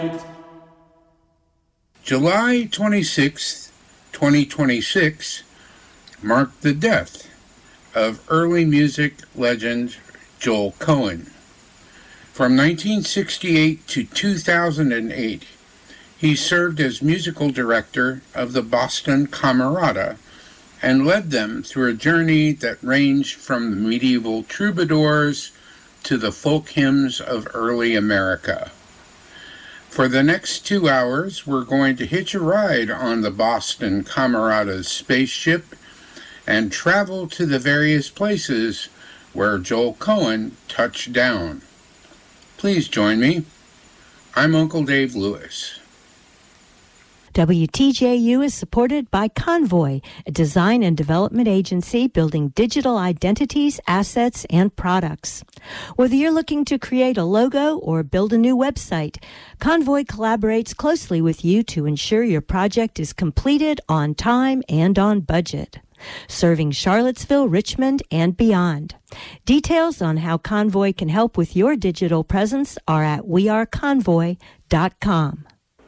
July 26, 2026 marked the death of early music legend Joel Cohen. From 1968 to 2008, he served as musical director of the Boston Camerata and led them through a journey that ranged from the medieval troubadours to the folk hymns of early America. For the next 2 hours, we're going to hitch a ride on the Boston Camerata's spaceship and travel to the various places where Joel Cohen touched down. Please join me. I'm Uncle Dave Lewis. WTJU is supported by Convoy, a design and development agency building digital identities, assets, and products. Whether you're looking to create a logo or build a new website, Convoy collaborates closely with you to ensure your project is completed on time and on budget. Serving Charlottesville, Richmond, and beyond. Details on how Convoy can help with your digital presence are at weareconvoy.com.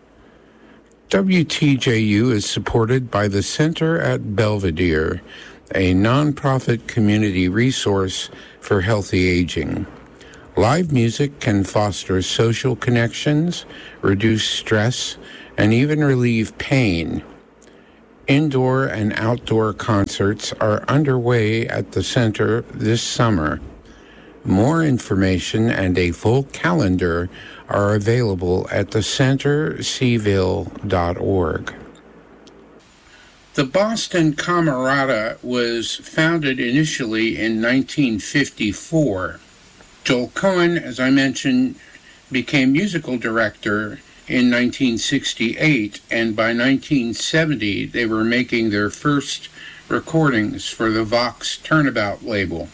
WTJU is supported by the Center at Belvedere, a nonprofit community resource for healthy aging. Live music can foster social connections, reduce stress, and even relieve pain. Indoor and outdoor concerts are underway at the center this summer. More information and a full calendar are available at thecentercville.org. The Boston Camerata was founded initially in 1954. Joel Cohen, as I mentioned, became musical director in 1968, and by 1970 they were making their first recordings for the Vox Turnabout label.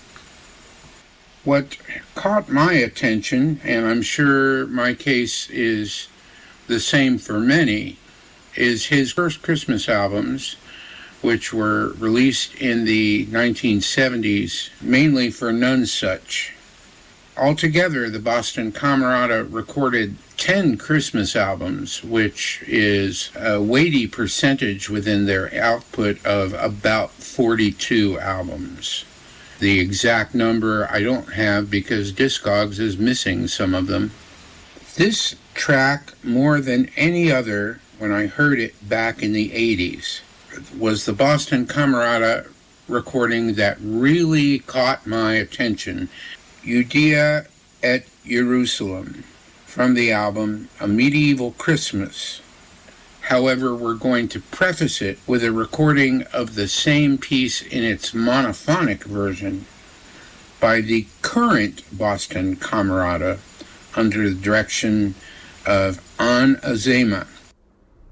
What caught my attention, and I'm sure my case is the same for many, is his first Christmas albums, which were released in the 1970s, mainly for Nonesuch. Altogether, the Boston Camerata recorded 10 Christmas albums, which is a weighty percentage within their output of about 42 albums. The exact number I don't have because Discogs is missing some of them. This track, more than any other, when I heard it back in the 80s, was the Boston Camerata recording that really caught my attention. Judea et Jerusalem, from the album A Medieval Christmas. However, we're going to preface it with a recording of the same piece in its monophonic version by the current Boston Camerata under the direction of An Azema.